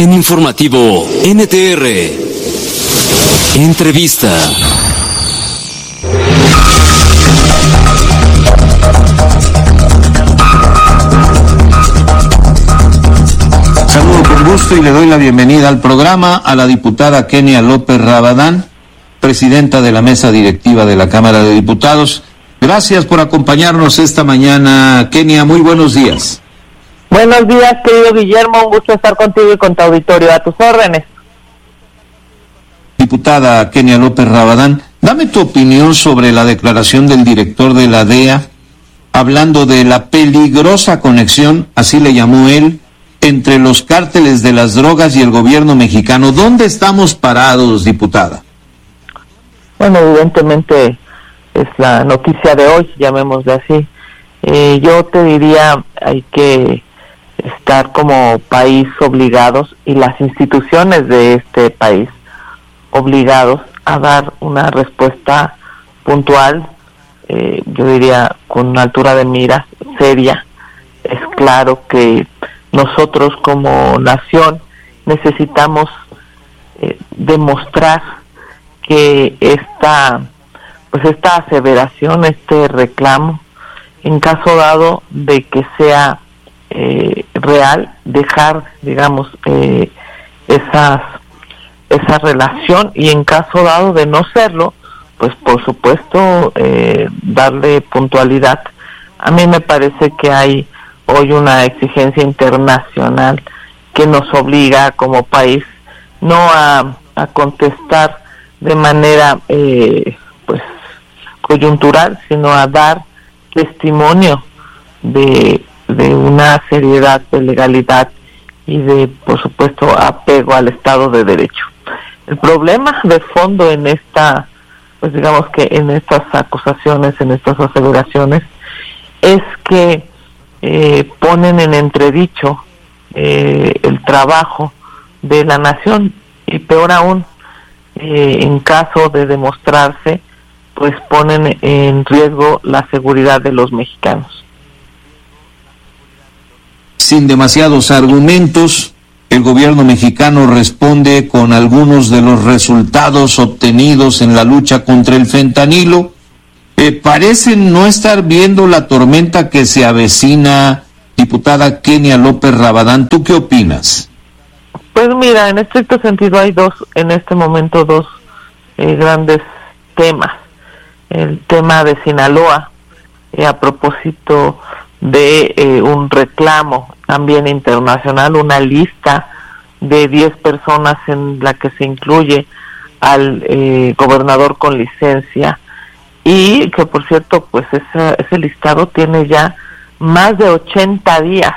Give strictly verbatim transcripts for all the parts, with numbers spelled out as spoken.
En Informativo N T R. Entrevista. Saludo con gusto y le doy la bienvenida al programa a la diputada Kenia López Rabadán, presidenta de la mesa directiva de la Cámara de Diputados. Gracias por acompañarnos esta mañana, Kenia. Muy buenos días. Buenos días, querido Guillermo. Un gusto estar contigo y con tu auditorio. A tus órdenes. Diputada Kenia López Rabadán, dame tu opinión sobre la declaración del director de la D E A, hablando de la peligrosa conexión, así le llamó él, entre los cárteles de las drogas y el gobierno mexicano. ¿Dónde estamos parados, diputada? Bueno, evidentemente es la noticia de hoy, llamémosle así. Eh, yo te diría, hay que estar como país obligados, y las instituciones de este país obligados a dar una respuesta puntual, eh, yo diría con una altura de miras seria. Es claro que nosotros como nación necesitamos eh, demostrar que esta, pues esta aseveración, este reclamo, en caso dado de que sea eh, real, dejar, digamos, eh, esas, esa relación, y en caso dado de no serlo, pues por supuesto eh, darle puntualidad. A mí me parece que hay hoy una exigencia internacional que nos obliga como país no a, a contestar de manera eh, pues coyuntural, sino a dar testimonio de, de una seriedad, de legalidad y de, por supuesto, apego al Estado de Derecho. El problema de fondo en esta, pues digamos que en estas acusaciones, en estas aseveraciones, es que Eh, ponen en entredicho eh, el trabajo de la nación, y peor aún, eh, en caso de demostrarse, pues ponen en riesgo la seguridad de los mexicanos. Sin demasiados argumentos, el gobierno mexicano responde con algunos de los resultados obtenidos en la lucha contra el fentanilo. Eh, parecen no estar viendo la tormenta que se avecina. Diputada Kenia López Rabadán, ¿tú qué opinas? Pues mira, en estricto sentido hay dos, en este momento, dos eh, grandes temas. El tema de Sinaloa, eh, a propósito de eh, un reclamo también internacional, una lista de diez personas en la que se incluye al eh, gobernador con licencia, y que por cierto, pues ese, ese listado tiene ya más de ochenta días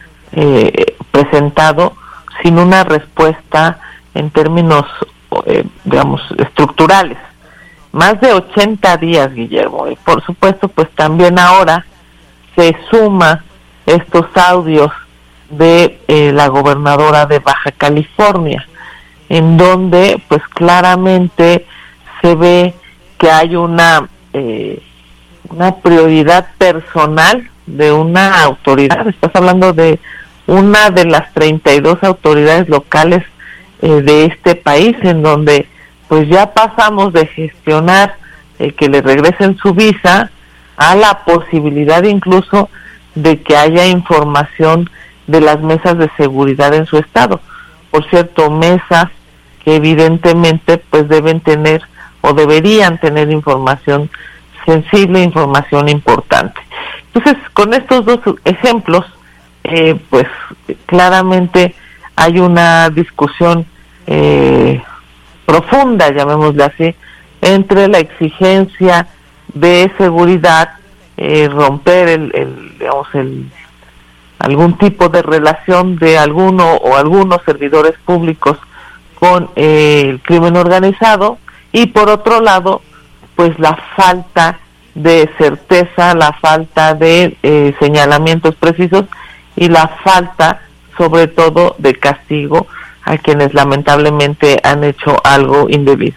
eh, presentado sin una respuesta en términos, eh, digamos, estructurales. Más de ochenta días, Guillermo. Y por supuesto, pues también ahora se suma estos audios de eh, la gobernadora de Baja California, en donde pues claramente se ve que hay una eh, una prioridad personal de una autoridad. Estás hablando de una de las treinta y dos autoridades locales eh, de este país, en donde pues ya pasamos de gestionar eh, que le regresen su visa a la posibilidad incluso de que haya información de las mesas de seguridad en su estado. Por cierto, mesas que evidentemente pues deben tener o deberían tener información sensible, información importante. Entonces, con estos dos ejemplos, eh, pues claramente hay una discusión eh, profunda, llamémosle así, entre la exigencia de seguridad, eh, romper el, el, digamos, el, algún tipo de relación de alguno o algunos servidores públicos con eh, el crimen organizado, y por otro lado, pues la falta de certeza, la falta de eh, señalamientos precisos y la falta, sobre todo, de castigo a quienes lamentablemente han hecho algo indebido.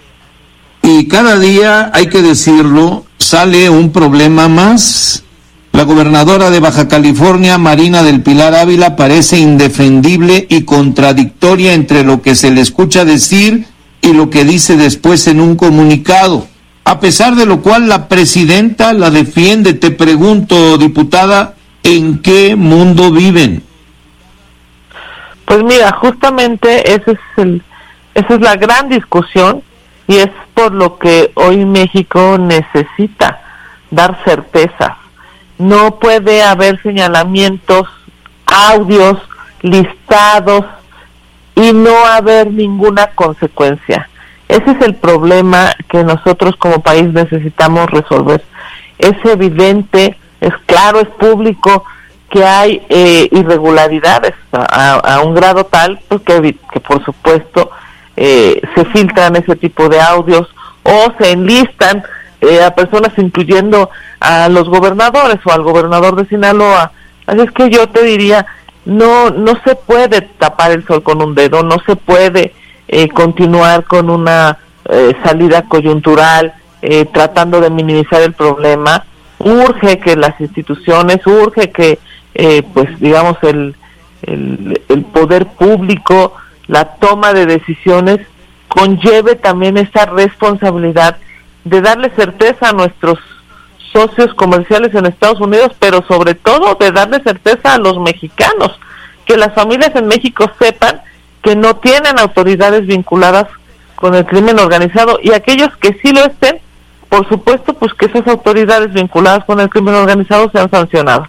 Y cada día, hay que decirlo, sale un problema más. La gobernadora de Baja California, Marina del Pilar Ávila, parece indefendible y contradictoria entre lo que se le escucha decir y lo que dice después en un comunicado. A pesar de lo cual la presidenta la defiende. Te pregunto, diputada, ¿en qué mundo viven? Pues mira, justamente ese es el, esa es la gran discusión y es por lo que hoy México necesita dar certezas. No puede haber señalamientos, audios, listados y no haber ninguna consecuencia. Ese es el problema que nosotros como país necesitamos resolver. Es evidente, es claro, es público que hay eh, irregularidades a, a un grado tal pues que, que por supuesto eh, se filtran ese tipo de audios o se enlistan eh, a personas incluyendo a los gobernadores o al gobernador de Sinaloa. Así es que yo te diría, no no se puede tapar el sol con un dedo, no se puede eh, continuar con una eh, salida coyuntural eh, tratando de minimizar el problema. Urge que las instituciones, urge que eh, pues digamos el, el el poder público, la toma de decisiones conlleve también esa responsabilidad de darle certeza a nuestros socios comerciales en Estados Unidos, pero sobre todo de darle certeza a los mexicanos, que las familias en México sepan que no tienen autoridades vinculadas con el crimen organizado, y aquellos que sí lo estén, por supuesto, pues que esas autoridades vinculadas con el crimen organizado sean sancionadas.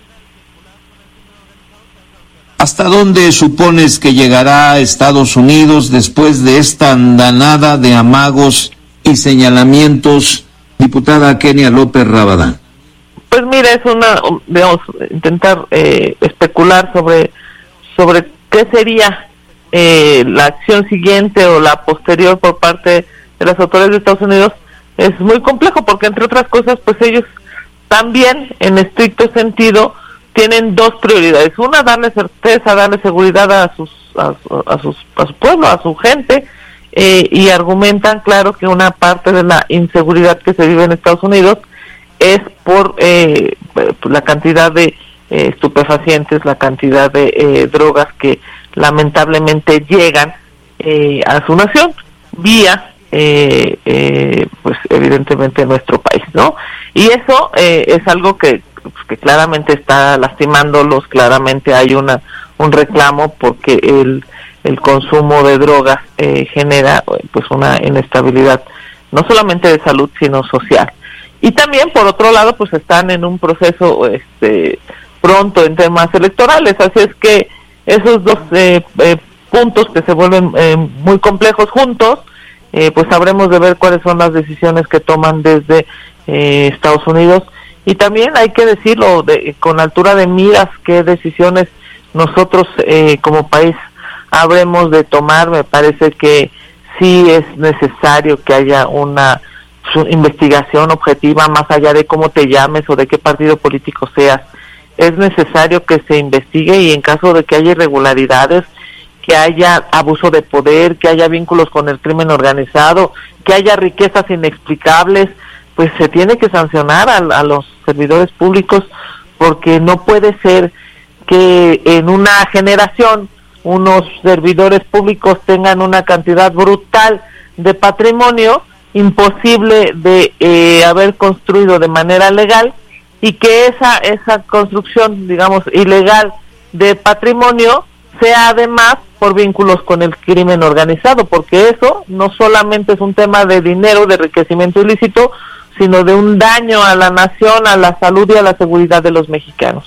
¿Hasta dónde supones que llegará Estados Unidos después de esta andanada de amagos y señalamientos, diputada Kenia López Rabadán? Pues mira, es una, digamos, intentar eh, especular sobre sobre qué sería eh, la acción siguiente o la posterior por parte de las autoridades de Estados Unidos. Es muy complejo porque, entre otras cosas, pues ellos también, en estricto sentido, tienen dos prioridades. Una, darle certeza, darle seguridad a sus a, a sus a su pueblo, a su gente, eh, y argumentan, claro, que una parte de la inseguridad que se vive en Estados Unidos es por eh, la cantidad de eh, estupefacientes, la cantidad de eh, drogas que lamentablemente llegan eh, a su nación vía Eh, eh, pues evidentemente nuestro país, ¿no? Y eso eh, es algo que, pues, que claramente está lastimándolos, claramente hay una un reclamo porque el el consumo de drogas eh, genera pues una inestabilidad no solamente de salud sino social. Y también por otro lado pues están en un proceso este pronto en temas electorales, así es que esos dos eh, eh, puntos que se vuelven eh, muy complejos juntos, Eh, pues habremos de ver cuáles son las decisiones que toman desde eh, Estados Unidos, y también hay que decirlo de, con altura de miras, qué decisiones nosotros eh, como país habremos de tomar. Me parece que sí es necesario que haya una su, investigación objetiva más allá de cómo te llames o de qué partido político seas. Es necesario que se investigue y en caso de que haya irregularidades, que haya abuso de poder, que haya vínculos con el crimen organizado, que haya riquezas inexplicables, pues se tiene que sancionar a, a los servidores públicos, porque no puede ser que en una generación unos servidores públicos tengan una cantidad brutal de patrimonio imposible de eh, haber construido de manera legal, y que esa esa construcción, digamos, ilegal de patrimonio sea además por vínculos con el crimen organizado, porque eso no solamente es un tema de dinero, de enriquecimiento ilícito, sino de un daño a la nación, a la salud y a la seguridad de los mexicanos.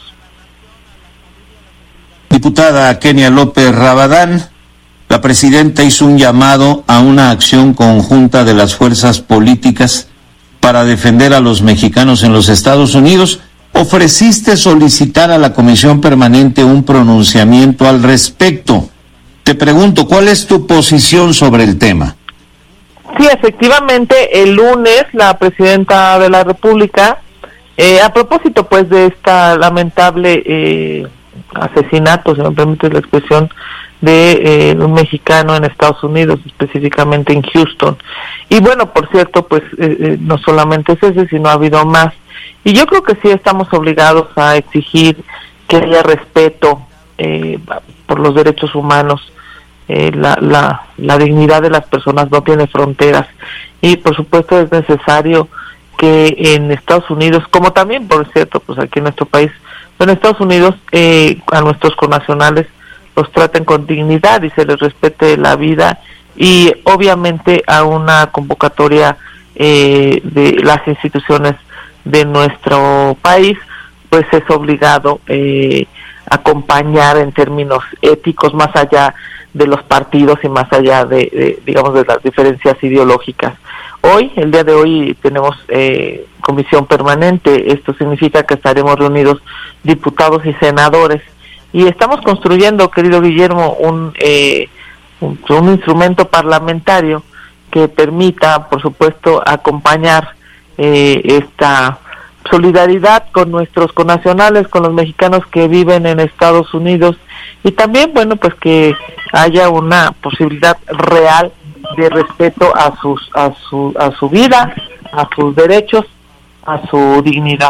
Diputada Kenia López Rabadán, la presidenta hizo un llamado a una acción conjunta de las fuerzas políticas para defender a los mexicanos en los Estados Unidos. Ofreciste solicitar a la Comisión Permanente un pronunciamiento al respecto. Te pregunto, ¿cuál es tu posición sobre el tema? Sí, efectivamente, el lunes la presidenta de la República, eh, a propósito pues de esta lamentable eh, asesinato, si me permites la expresión, de eh, un mexicano en Estados Unidos, específicamente en Houston. Y bueno, por cierto, pues eh, eh, no solamente es ese, sino ha habido más. Y yo creo que sí estamos obligados a exigir que haya respeto eh, por los derechos humanos. Eh, la, la, la dignidad de las personas no tiene fronteras, y por supuesto es necesario que en Estados Unidos, como también por cierto pues aquí en nuestro país, pero en Estados Unidos eh, a nuestros connacionales los traten con dignidad y se les respete la vida, y obviamente a una convocatoria eh, de las instituciones de nuestro país pues es obligado eh, acompañar en términos éticos, más allá de los partidos y más allá de, de digamos de las diferencias ideológicas. Hoy, el día de hoy, tenemos eh, comisión permanente. Esto significa que estaremos reunidos diputados y senadores, y estamos construyendo, querido Guillermo, un, eh, un, un instrumento parlamentario que permita, por supuesto, acompañar eh, esta solidaridad con nuestros connacionales, con los mexicanos que viven en Estados Unidos, y también, bueno, pues que haya una posibilidad real de respeto a sus a su a su vida, a sus derechos, a su dignidad.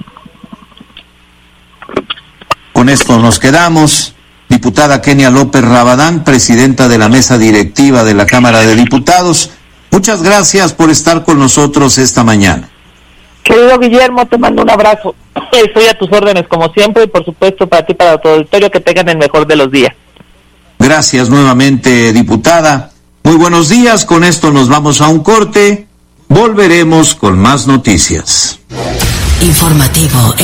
Con esto nos quedamos. Diputada Kenia López Rabadán, presidenta de la mesa directiva de la Cámara de Diputados, muchas gracias por estar con nosotros esta mañana. Querido Guillermo, te mando un abrazo. Estoy a tus órdenes como siempre, y por supuesto para ti, para tu auditorio, que tengan el mejor de los días. Gracias nuevamente, diputada. Muy buenos días. Con esto nos vamos a un corte. Volveremos con más noticias. Informativo